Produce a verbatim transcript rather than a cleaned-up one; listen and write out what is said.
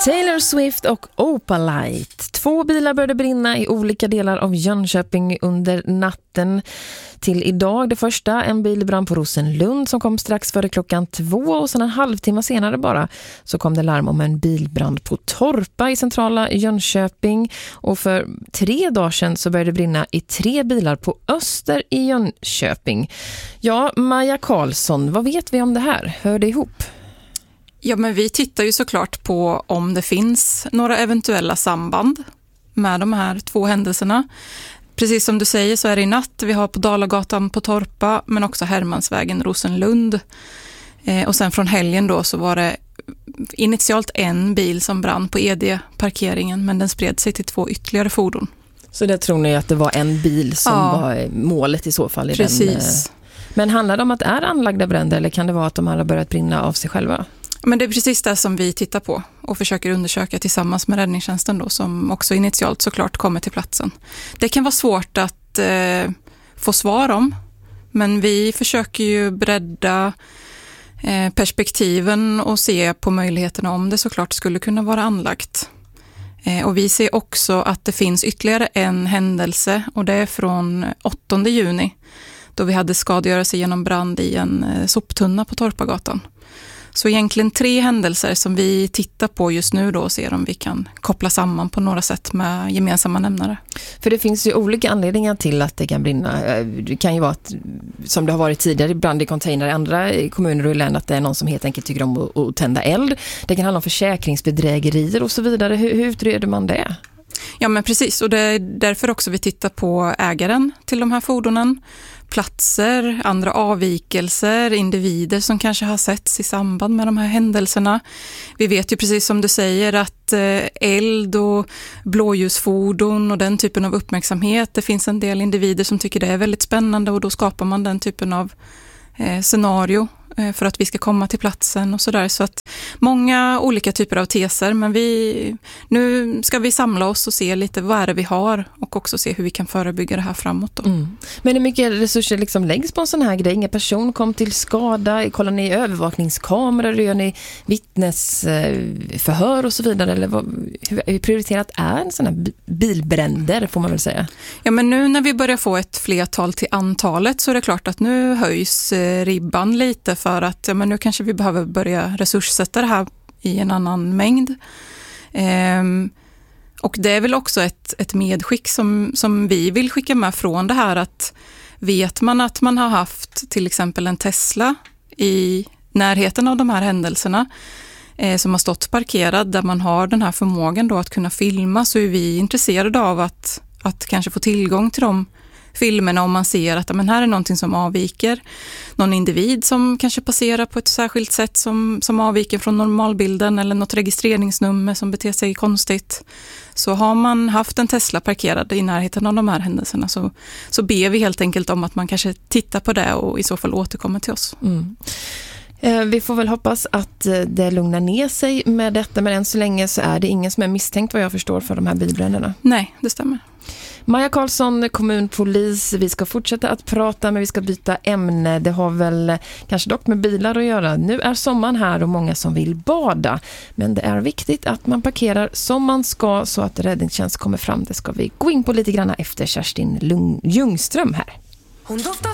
Taylor Swift och Opalite. Två bilar började brinna i olika delar av Jönköping under natten till idag. Det första, en bil brann på Rosenlund som kom strax före klockan två, och sen en halvtimme senare bara så kom det larm om en bilbrand på Torpa i centrala Jönköping. Och för tre dagar sedan så började det brinna i tre bilar på Öster i Jönköping. Ja, Maja Karlsson, vad vet vi om det här? Hör det ihop? Ja, men vi tittar ju såklart på om det finns några eventuella samband med de här två händelserna. Precis som du säger så är det i natt. Vi har på Dalagatan på Torpa, men också Hermansvägen Rosenlund. Eh, och sen från helgen då så var det initialt en bil som brann på E D-parkeringen, men den spred sig till två ytterligare fordon. Så det tror ni att det var en bil som ja. var målet i så fall? I Precis. Den, men handlar det om att det är anlagda bränder, eller kan det vara att de har börjat brinna av sig själva? Men det är precis det som vi tittar på och försöker undersöka tillsammans med räddningstjänsten då, som också initialt såklart kommer till platsen. Det kan vara svårt att eh, få svar om, men vi försöker ju bredda eh, perspektiven och se på möjligheterna om det såklart skulle kunna vara anlagt. Eh, och vi ser också att det finns ytterligare en händelse, och det är från åttonde juni då vi hade skadegörelse genom brand i en eh, soptunna på Torpagatan. Så egentligen tre händelser som vi tittar på just nu då och ser om vi kan koppla samman på några sätt med gemensamma nämnare. För det finns ju olika anledningar till att det kan brinna. Det kan ju vara att, som det har varit tidigare, brand i container i andra kommuner och i län, att det är någon som helt enkelt tycker om att, att tända eld. Det kan handla om försäkringsbedrägerier och så vidare. Hur, hur utreder man det? Ja, men precis, och det är därför också vi tittar på ägaren till de här fordonen, platser, andra avvikelser, individer som kanske har setts i samband med de här händelserna. Vi vet ju precis som du säger att eld och blåljusfordon och den typen av uppmärksamhet, det finns en del individer som tycker det är väldigt spännande, och då skapar man den typen av eh, scenario för att vi ska komma till platsen och sådär. Så att många olika typer av teser, men vi, nu ska vi samla oss och se lite vad är det vi har, och också se hur vi kan förebygga det här framåt då. Mm. Men hur mycket resurser liksom läggs på en sån här grej? Ingen person kom till skada? Kollar ni övervakningskameror? Gör ni vittnesförhör och så vidare? Eller vad, hur prioriterat är en sån här bilbränder, får man väl säga? Ja, men nu när vi börjar få ett flertal till antalet så är det klart att nu höjs ribban lite, för att ja, men nu kanske vi behöver börja resurssätta det här i en annan mängd. Ehm, och det är väl också ett, ett medskick som, som vi vill skicka med från det här, att vet man att man har haft till exempel en Tesla i närheten av de här händelserna eh, som har stått parkerad, där man har den här förmågan då att kunna filma, så är vi intresserade av att, att kanske få tillgång till dem filmerna om man ser att men här är någonting som avviker. Någon individ som kanske passerar på ett särskilt sätt som, som avviker från normalbilden, eller något registreringsnummer som beter sig konstigt. Så har man haft en Tesla parkerad i närheten av de här händelserna, så, så ber vi helt enkelt om att man kanske tittar på det och i så fall återkommer till oss. Mm. Vi får väl hoppas att det lugnar ner sig med detta, men än så länge så är det ingen som är misstänkt, vad jag förstår, för de här bilbränderna. Nej, det stämmer. Maja Karlsson, kommunpolis. Vi ska fortsätta att prata, men vi ska byta ämne. Det har väl kanske dock med bilar att göra. Nu är sommaren här och många som vill bada. Men det är viktigt att man parkerar som man ska, så att räddningstjänst kommer fram. Det ska vi gå in på lite grann efter Kerstin Ljungström här. Hon doftar